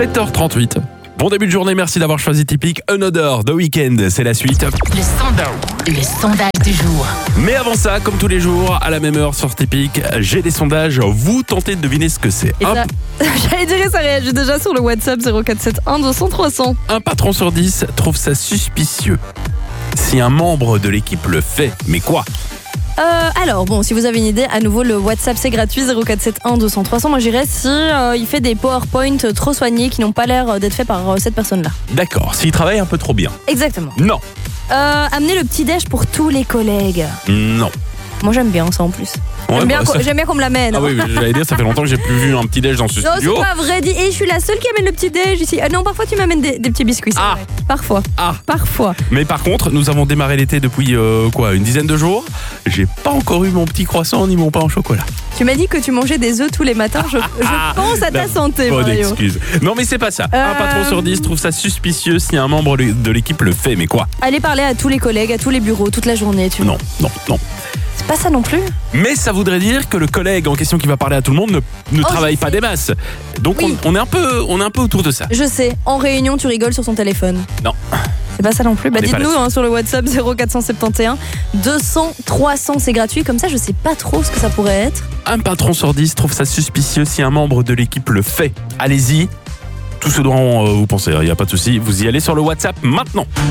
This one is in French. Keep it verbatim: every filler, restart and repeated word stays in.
sept heures trente-huit. Bon début de journée, merci d'avoir choisi Typique. Another, The Weeknd, c'est la suite. Le sondage, le sondage du jour. Mais avant ça, comme tous les jours, à la même heure sur Typique, j'ai des sondages. Vous tentez de deviner ce que c'est. Et Un, ça, j'allais dire, ça réagit déjà sur le WhatsApp zéro quatre sept un deux cents trois cents. un patron sur dix trouve ça suspicieux si un membre de l'équipe le fait. Mais quoi? Euh, alors, bon, si vous avez une idée, à nouveau, le WhatsApp c'est gratuit, zéro quatre sept un deux cents trois cents. Moi j'irais si euh, il fait des PowerPoint trop soignés qui n'ont pas l'air d'être faits par euh, cette personne-là. D'accord, s'il travaille un peu trop bien. Exactement. Non, Euh, amener le petit déj pour tous les collègues. non. Moi j'aime bien ça en plus. Ouais, J'aime bien, bah, qu'on- ça- j'aime bien qu'on me l'amène. Ah oui, j'allais dire, ça fait longtemps que j'ai plus vu un petit déj dans ce Non, studio. c'est pas vrai. Dis, et je suis la seule qui amène le petit déj ici. Ah non, parfois tu m'amènes des, des petits biscuits. c'est Ah. vrai. Parfois. Ah. Parfois. Mais par contre, nous avons démarré l'été depuis euh, quoi, une dizaine de jours. J'ai pas encore eu mon petit croissant ni mon pain au chocolat. Tu m'as dit que tu mangeais des œufs tous les matins. Je, je pense à ta La santé, Bonne Mario. excuse. Non mais c'est pas ça. Euh, Un patron sur dix trouve ça suspicieux si un membre de l'équipe le fait. Mais quoi? Aller parler à tous les collègues, à tous les bureaux, toute la journée. Tu vois. Non, non, non. C'est pas ça non plus. Mais ça voudrait dire que le collègue en question qui va parler à tout le monde ne, ne Oh, travaille je pas sais. des masses. Donc Oui. on, on est un peu, on est un peu autour de ça. Je sais. En réunion, tu rigoles sur son téléphone. Non. C'est pas ça non plus. Bah On est pas dites-nous là-dessus. hein, sur le WhatsApp zéro quatre sept un deux cents trois cents, c'est gratuit. Comme ça, je sais pas trop ce que ça pourrait être. Un patron sur dix trouve ça suspicieux si un membre de l'équipe le fait. Allez-y. Tout ce dont euh, vous pensez, il n'y a pas de souci. Vous y allez sur le WhatsApp maintenant.